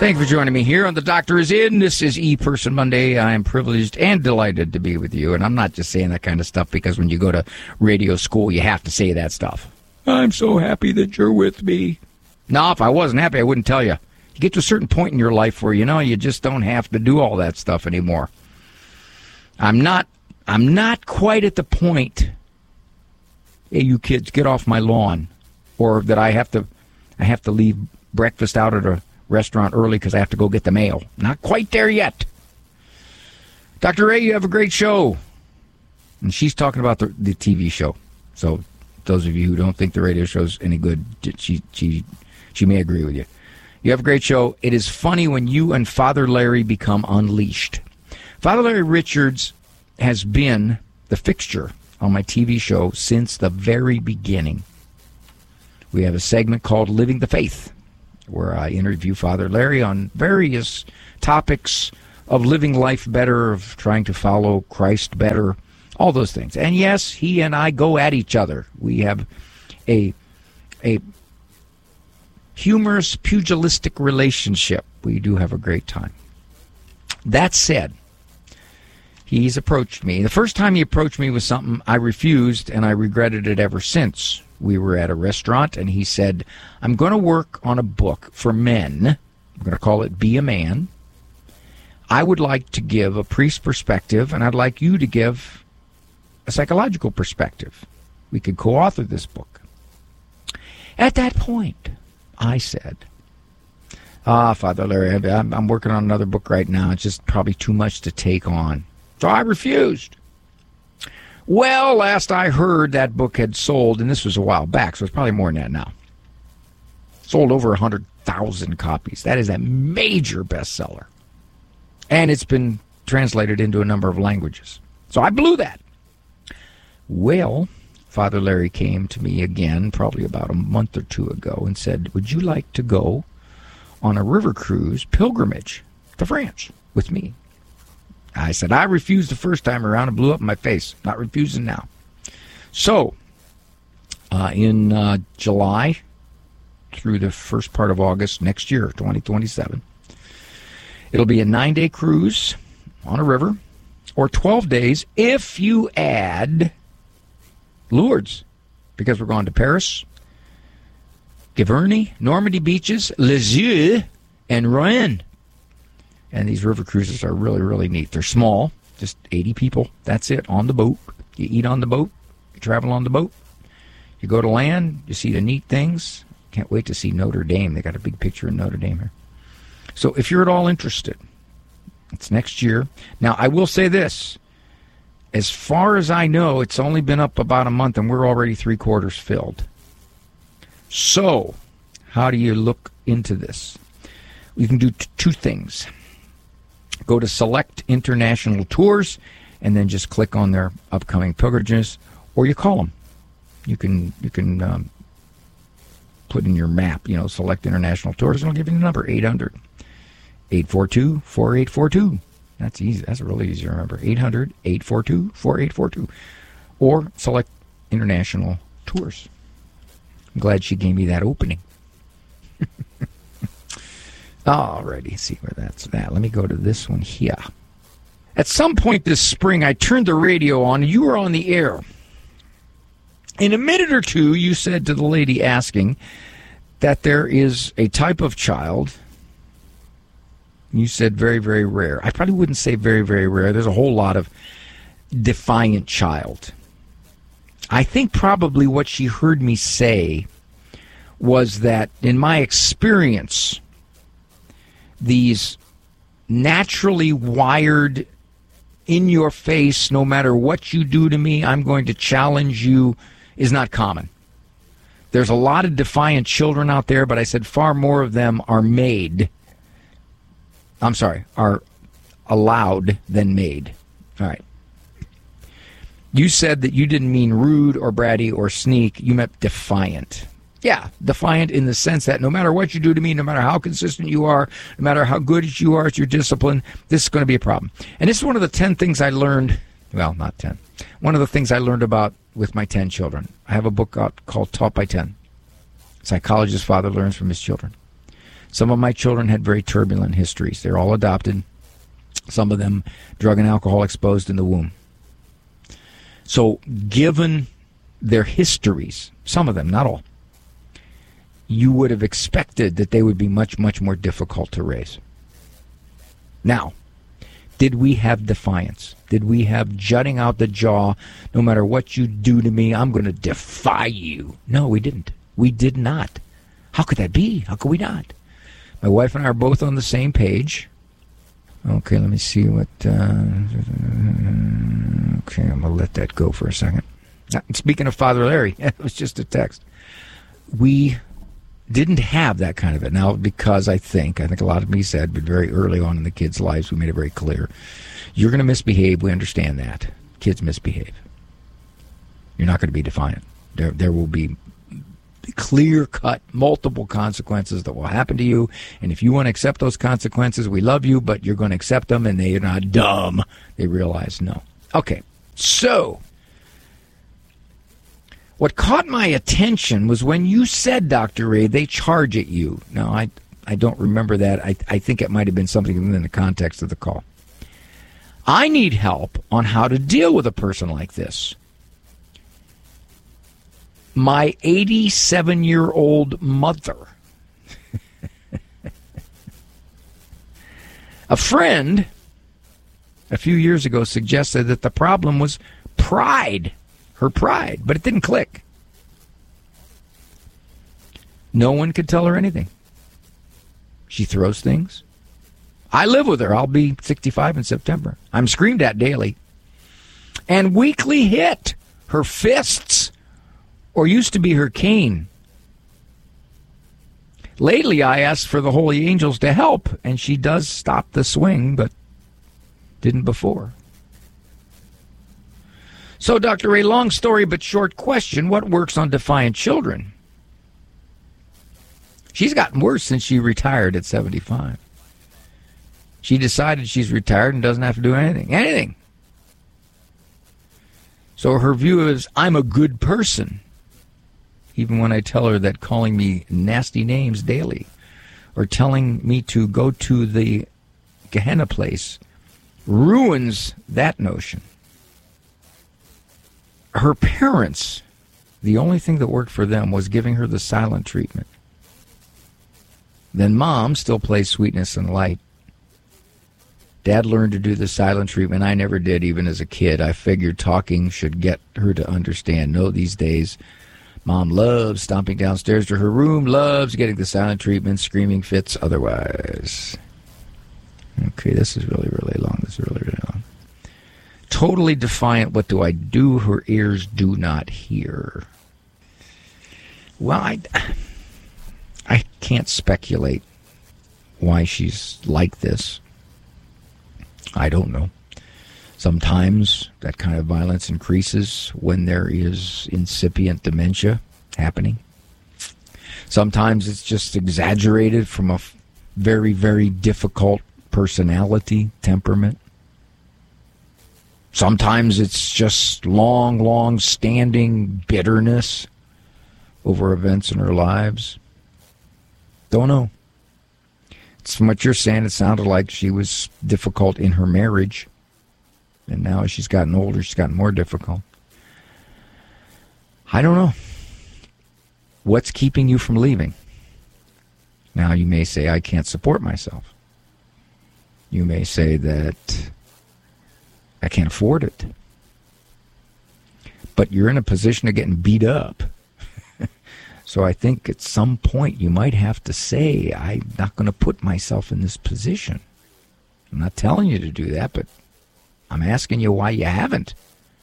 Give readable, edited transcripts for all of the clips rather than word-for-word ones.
Thank you for joining me here on The Doctor Is In. This is E-Person Monday. I am privileged and delighted to be with you. And I'm not just saying that kind of stuff because when you go to radio school, you have to say that stuff. I'm so happy that you're with me. No, if I wasn't happy, I wouldn't tell you. You get to a certain point in your life where, you just don't have to do all that stuff anymore. I'm not quite at the point, hey, you kids, get off my lawn, or that I have to leave breakfast out at a restaurant early because I have to go get the mail. Not quite there yet. Dr. Ray, you have a great show. And she's talking about the TV show. So those of you who don't think the radio show's any good, she may agree with you. You have a great show. It is funny when you and Father Larry become unleashed. Father Larry Richards has been the fixture on my TV show since the very beginning. We have a segment called Living the Faith, where I interview Father Larry on various topics of living life better, of trying to follow Christ better, all those things. And yes, he and I go at each other. We have a humorous, pugilistic relationship. We do have a great time. That said, he's approached me. The first time he approached me with something, I refused, and I regretted it ever since. We were at a restaurant, and he said, I'm going to work on a book for men. I'm going to call it Be a Man. I would like to give a priest perspective, and I'd like you to give a psychological perspective. We could co-author this book. At that point, I said, Father Larry, I'm working on another book right now. It's just probably too much to take on. So I refused. Well, last I heard, that book had sold, and this was a while back, so it's probably more than that now. Sold over 100,000 copies. That is a major bestseller. And it's been translated into a number of languages. So I blew that. Well, Father Larry came to me again, probably about a month or two ago, and said, would you like to go on a river cruise pilgrimage to France with me? I said, I refused the first time around and blew up in my face. Not refusing now. So, in July through the first part of August next year, 2027, it'll be a 9-day cruise on a river, or 12 days if you add Lourdes, because we're going to Paris, Giverny, Normandy beaches, Lisieux, and Rouen. And these river cruises are really, really neat. They're small, just 80 people. That's it, on the boat. You eat on the boat. You travel on the boat. You go to land. You see the neat things. Can't wait to see Notre Dame. They got a big picture of Notre Dame here. So if you're at all interested, it's next year. Now, I will say this. As far as I know, it's only been up about a month, and we're already 3/4 filled. So how do you look into this? You can do two things. Go to Select International Tours and then just click on their upcoming pilgrimages, or you call them. You can put in your map, Select International Tours, and it'll give you the number, 800-842-4842. That's easy. That's really easy to remember. 800-842-4842. Or Select International Tours. I'm glad she gave me that opening. Alrighty, see where that's at. Let me go to this one here. At some point this spring, I turned the radio on, and you were on the air. In a minute or two, you said to the lady asking that there is a type of child. You said very, very rare. I probably wouldn't say very, very rare. There's a whole lot of defiant child. I think probably what she heard me say was that, in my experience, these naturally wired, in your face, no matter what you do to me, I'm going to challenge you, is not common. There's a lot of defiant children out there, but I said far more of them are are allowed than made. All right. You said that you didn't mean rude or bratty or sneak. You meant defiant. Yeah, defiant in the sense that no matter what you do to me, no matter how consistent you are, no matter how good you are at your discipline, this is going to be a problem. And this is one of the 10 things I learned, well, not 10. One of the things I learned about with my 10 children. I have a book out called Taught by 10. Psychologist father learns from his children. Some of my children had very turbulent histories. They're all adopted. Some of them drug and alcohol exposed in the womb. So given their histories, some of them, not all, you would have expected that they would be much, much more difficult to raise. Now, did we have defiance? Did we have jutting out the jaw, no matter what you do to me, I'm going to defy you? No, we didn't. We did not. How could that be? How could we not? My wife and I are both on the same page. Okay, let me see what... okay, I'm going to let that go for a second. Speaking of Father Larry, it was just a text. We didn't have that kind of it. Now, because I think a lot of me said, but very early on in the kids' lives, we made it very clear. You're going to misbehave. We understand that. Kids misbehave. You're not going to be defiant. There will be clear-cut, multiple consequences that will happen to you. And if you want to accept those consequences, we love you, but you're going to accept them, and they're not dumb. They realize no. Okay, so what caught my attention was when you said, Dr. Ray, they charge at you. Now, I don't remember that. I think it might have been something within the context of the call. I need help on how to deal with a person like this. My 87-year-old mother. A friend a few years ago suggested that the problem was pride, her pride, but it didn't click. No one could tell her anything. She throws things. I live with her. I'll be 65 in September. I'm screamed at daily. And weekly hit. Her fists, or used to be her cane. Lately, I asked for the holy angels to help, and she does stop the swing, but didn't before. So, Dr. Ray, long story but short question, what works on defiant children? She's gotten worse since she retired at 75. She decided she's retired and doesn't have to do anything. Anything. So her view is, I'm a good person. Even when I tell her that calling me nasty names daily or telling me to go to the Gehenna place ruins that notion. Her parents, the only thing that worked for them was giving her the silent treatment. Then Mom still plays sweetness and light. Dad learned to do the silent treatment. I never did, even as a kid. I figured talking should get her to understand. No, these days, Mom loves stomping downstairs to her room, loves getting the silent treatment, screaming fits otherwise. Okay, this is really, really long. This is really, really long. Totally defiant. What do I do? Her ears do not hear. Well, I can't speculate why she's like this. I don't know. Sometimes that kind of violence increases when there is incipient dementia happening. Sometimes it's just exaggerated from a very, very difficult personality, temperament. Sometimes it's just long standing bitterness over events in her lives. Don't know. From what you're saying, it sounded like she was difficult in her marriage. And now as she's gotten older, she's gotten more difficult. I don't know. What's keeping you from leaving? Now, you may say, I can't support myself. You may say that I can't afford it. But you're in a position of getting beat up. So I think at some point you might have to say, I'm not going to put myself in this position. I'm not telling you to do that, but I'm asking you why you haven't.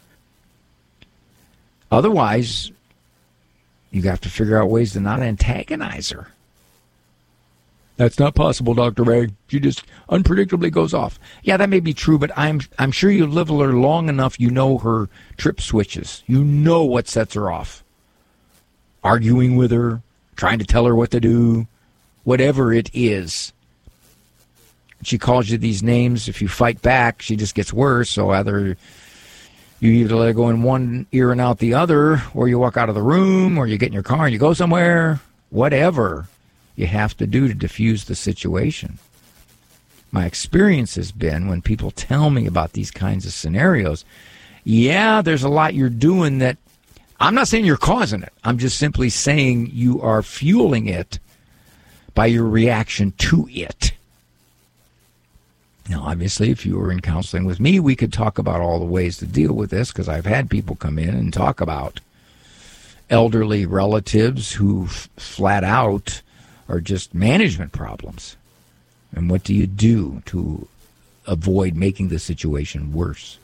Otherwise, you have to figure out ways to not antagonize her. That's not possible, Dr. Ray. She just unpredictably goes off. Yeah, that may be true, but I'm sure you live with her long enough, you know her trip switches. You know what sets her off. Arguing with her, trying to tell her what to do, whatever it is. She calls you these names. If you fight back, she just gets worse. So either you either let her go in one ear and out the other, or you walk out of the room, or you get in your car and you go somewhere, whatever. you have to do to diffuse the situation. My experience has been when people tell me about these kinds of scenarios, yeah, there's a lot you're doing that I'm not saying you're causing it. I'm just simply saying you are fueling it by your reaction to it. Now, obviously, if you were in counseling with me, we could talk about all the ways to deal with this, because I've had people come in and talk about elderly relatives who flat out are just management problems. And what do you do to avoid making the situation worse?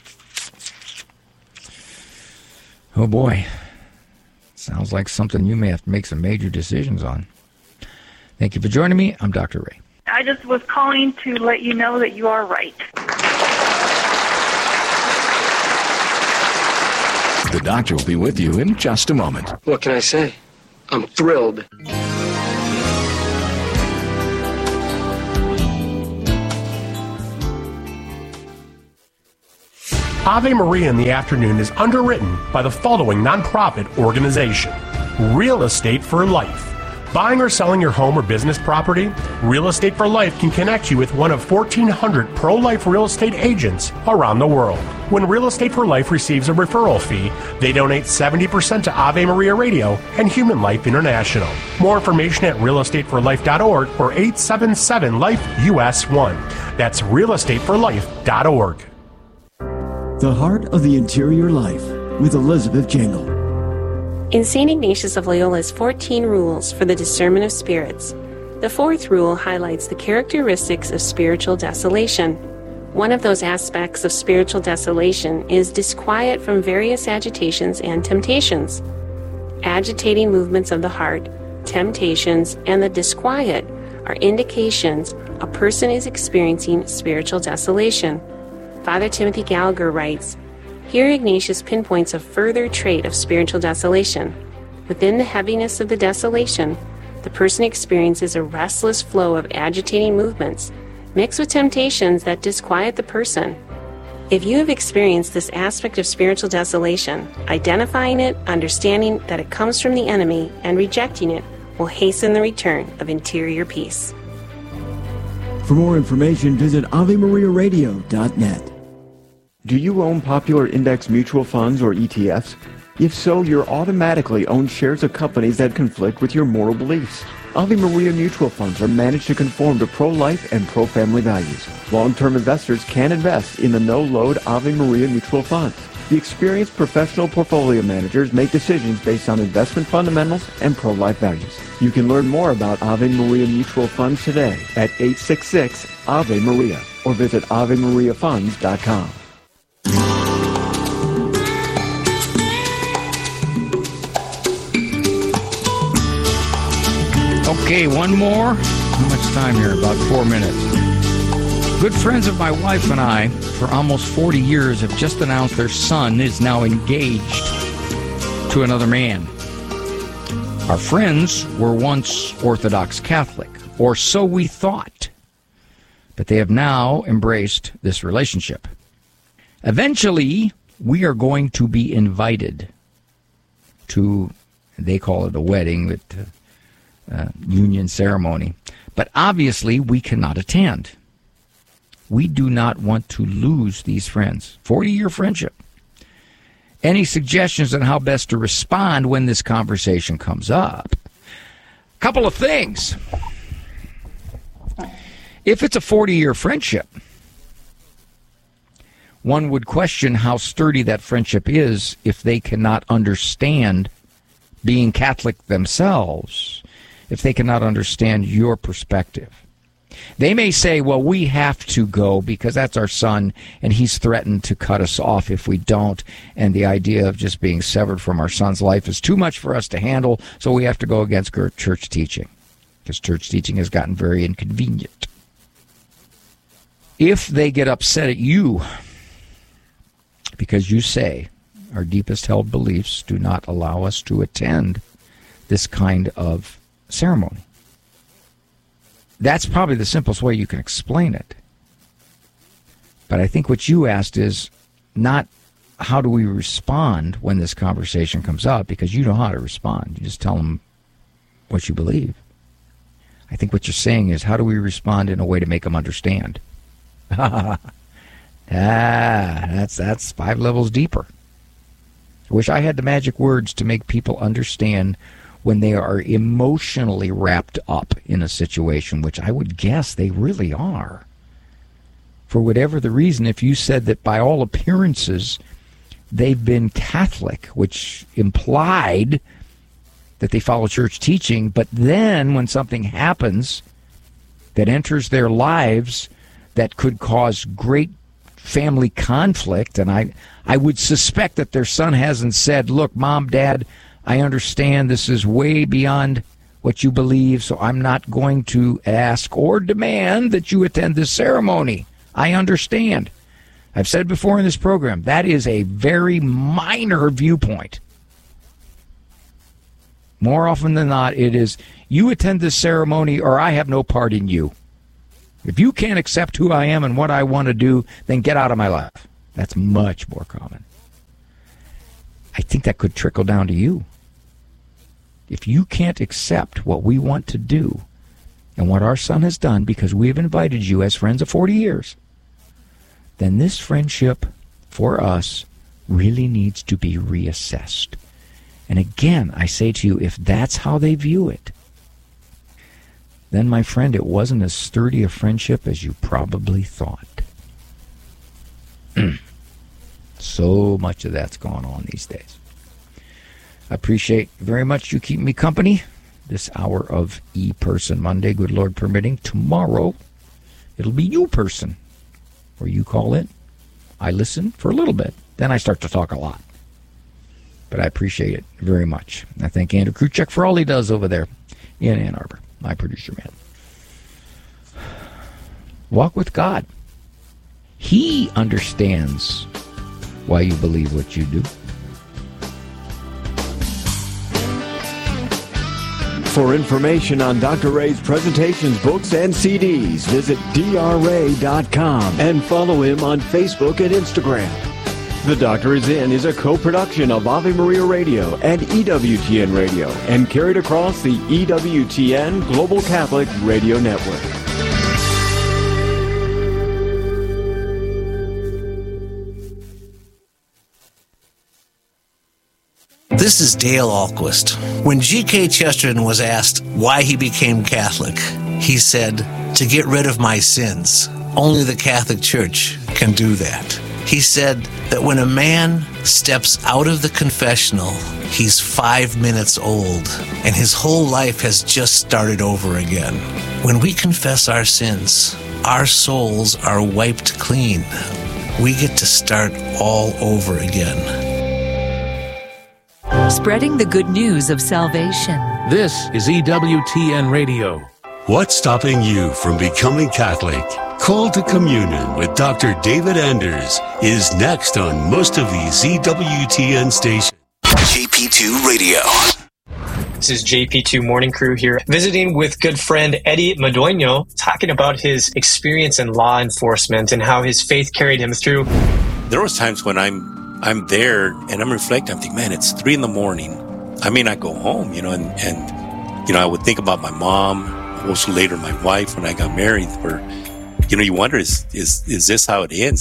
Oh boy, sounds like something you may have to make some major decisions on. Thank you for joining me. I'm Dr. Ray. I just was calling to let you know that you are right. The doctor will be with you in just a moment. What can I say? I'm thrilled. Ave Maria in the Afternoon is underwritten by the following nonprofit organization: Real Estate for Life. Buying or selling your home or business property? Real Estate for Life can connect you with one of 1,400 pro-life real estate agents around the world. When Real Estate for Life receives a referral fee, they donate 70% to Ave Maria Radio and Human Life International. More information at realestateforlife.org or 877-LIFE-US1. That's realestateforlife.org. The Heart of the Interior Life with Elizabeth Jangle. In St. Ignatius of Loyola's 14 rules for the discernment of spirits, the fourth rule highlights the characteristics of spiritual desolation. One of those aspects of spiritual desolation is disquiet from various agitations and temptations. Agitating movements of the heart, temptations, and the disquiet are indications a person is experiencing spiritual desolation. Father Timothy Gallagher writes, "Here Ignatius pinpoints a further trait of spiritual desolation. Within the heaviness of the desolation, the person experiences a restless flow of agitating movements, mixed with temptations that disquiet the person. If you have experienced this aspect of spiritual desolation, identifying it, understanding that it comes from the enemy, and rejecting it will hasten the return of interior peace." For more information, visit AveMariaRadio.net. Do you own popular index mutual funds or ETFs? If so, you're automatically own shares of companies that conflict with your moral beliefs. Ave Maria mutual funds are managed to conform to pro-life and pro-family values. Long-term investors can invest in the no-load Ave Maria mutual funds. The experienced professional portfolio managers make decisions based on investment fundamentals and pro-life values. You can learn more about Ave Maria mutual funds today at 866-AVE-MARIA or visit AveMariaFunds.com. Okay, one more. How much time here? About 4 minutes. Good friends of my wife and I, for almost 40 years, have just announced their son is now engaged to another man. Our friends were once Orthodox Catholic, or so we thought, but they have now embraced this relationship. Eventually, we are going to be invited to, they call it a wedding, but union ceremony. But obviously, we cannot attend. We do not want to lose these friends. 40-year friendship. Any suggestions on how best to respond when this conversation comes up? Couple of things. If it's a 40-year friendship, one would question how sturdy that friendship is if they cannot understand being Catholic themselves, if they cannot understand your perspective. They may say, well, we have to go because that's our son, and he's threatened to cut us off if we don't, and the idea of just being severed from our son's life is too much for us to handle, so we have to go against church teaching, because church teaching has gotten very inconvenient. If they get upset at you because you say our deepest held beliefs do not allow us to attend this kind of ceremony, that's probably the simplest way you can explain it. But I think what you asked is not how do we respond when this conversation comes up, because you know how to respond. You just tell them what you believe. I think what you're saying is, how do we respond in a way to make them understand? That's 5 levels deeper. I wish I had the magic words to make people understand when they are emotionally wrapped up in a situation, which I would guess they really are. For whatever the reason, if you said that by all appearances they've been Catholic, which implied that they follow church teaching, but then when something happens that enters their lives that could cause great family conflict, and I would suspect that their son hasn't said, look, Mom, Dad, I understand this is way beyond what you believe, so I'm not going to ask or demand that you attend this ceremony. I understand. I've said before in this program, that is a very minor viewpoint. More often than not, it is, you attend this ceremony or I have no part in you. If you can't accept who I am and what I want to do, then get out of my life. That's much more common. I think that could trickle down to you. If you can't accept what we want to do and what our son has done because we have invited you as friends of 40 years, then this friendship for us really needs to be reassessed. And again, I say to you, if that's how they view it, then, my friend, it wasn't as sturdy a friendship as you probably thought. So much of that's going on these days. I appreciate very much you keeping me company this hour of E-Person Monday, good Lord permitting. Tomorrow, it'll be You-Person, where you call in. I listen for a little bit, then I start to talk a lot. But I appreciate it very much. I thank Andrew Kruchek for all he does over there in Ann Arbor, my producer man. Walk with God. He understands why you believe what you do. For information on Dr. Ray's presentations, books, and CDs, visit drray.com and follow him on Facebook and Instagram. The Doctor Is In is a co-production of Ave Maria Radio and EWTN Radio and carried across the EWTN Global Catholic Radio Network. This is Dale Ahlquist. When G.K. Chesterton was asked why he became Catholic, he said, "To get rid of my sins. Only the Catholic Church can do that." He said that when a man steps out of the confessional, he's 5 minutes old, and his whole life has just started over again. When we confess our sins, our souls are wiped clean. We get to start all over again. Spreading the good news of salvation. This is EWTN Radio. What's stopping you from becoming Catholic? Call to Communion with Dr. David Anders is next on most of these EWTN stations. JP2 Radio. This is JP2 Morning Crew here, visiting with good friend Eddie Madueño, talking about his experience in law enforcement and how his faith carried him through. There was times when I'm there and I'm reflecting, I'm thinking, man, it's 3 a.m. I may not go home, and I would think about my mom, also later my wife when I got married, where, you wonder, is this how it ends?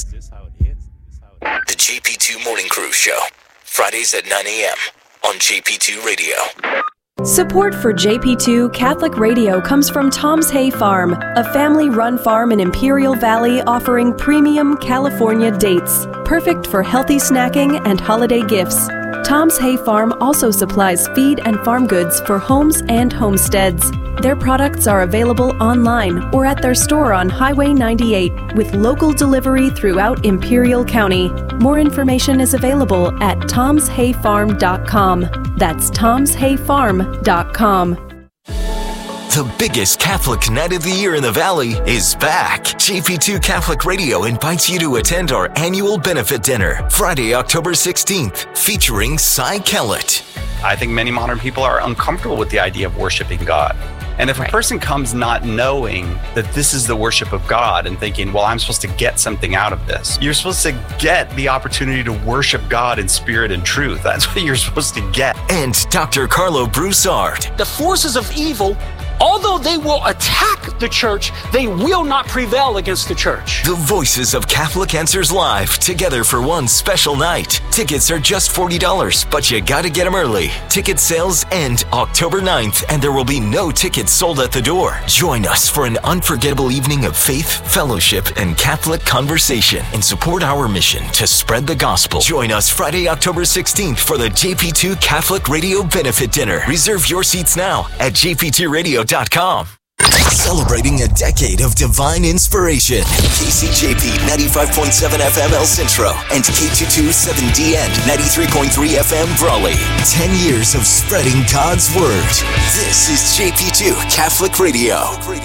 The JP2 Morning Crew Show, Fridays at 9 a.m. on JP2 Radio. Support for JP2 Catholic Radio comes from Tom's Hay Farm, a family-run farm in Imperial Valley offering premium California dates, perfect for healthy snacking and holiday gifts. Tom's Hay Farm also supplies feed and farm goods for homes and homesteads. Their products are available online or at their store on Highway 98 with local delivery throughout Imperial County. More information is available at tomshayfarm.com. That's tomshayfarm.com. The biggest Catholic night of the year in the Valley is back. JP2 Catholic Radio invites you to attend our annual benefit dinner, Friday, October 16th, featuring Cy Kellett. I think many modern people are uncomfortable with the idea of worshiping God. And if a person comes not knowing that this is the worship of God and thinking, well, I'm supposed to get something out of this. You're supposed to get the opportunity to worship God in spirit and truth. That's what you're supposed to get. And Dr. Carlo Broussard. The forces of evil although they will attack the church, they will not prevail against the church. The Voices of Catholic Answers Live, together for one special night. Tickets are just $40, but you gotta get them early. Ticket sales end October 9th, and there will be no tickets sold at the door. Join us for an unforgettable evening of faith, fellowship, and Catholic conversation, and support our mission to spread the gospel. Join us Friday, October 16th for the JP2 Catholic Radio Benefit Dinner. Reserve your seats now at jp2radio.com. Celebrating a decade of divine inspiration. KCJP 95.7 FM El Centro and K22 7DN 93.3 FM Brawley. 10 years of spreading God's Word. This is JP2 Catholic Radio.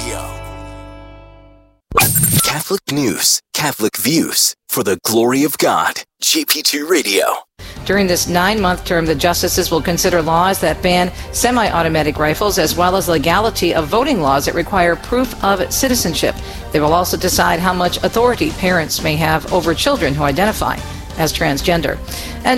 Catholic news, Catholic views, for the glory of God. JP2 Radio. During this 9-month term, the justices will consider laws that ban semi-automatic rifles, as well as legality of voting laws that require proof of citizenship. They will also decide how much authority parents may have over children who identify as transgender. And